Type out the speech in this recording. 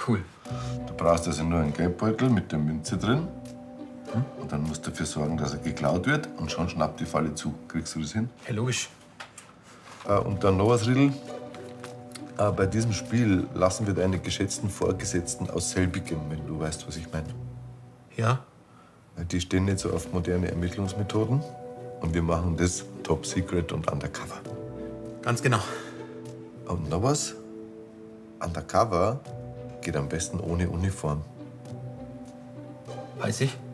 Cool. Du brauchst also nur einen Geldbeutel mit der Münze drin. Und dann musst du dafür sorgen, dass er geklaut wird. Und schon schnappt die Falle zu. Kriegst du das hin? Ja, logisch. Und dann noch was, Riedl. Bei diesem Spiel lassen wir deine geschätzten Vorgesetzten aus selbigem, wenn du weißt, was ich meine. Ja? Die stehen nicht so auf moderne Ermittlungsmethoden. Und wir machen das top secret und undercover. Ganz genau. Und noch was? Undercover geht am besten ohne Uniform. Weiß ich.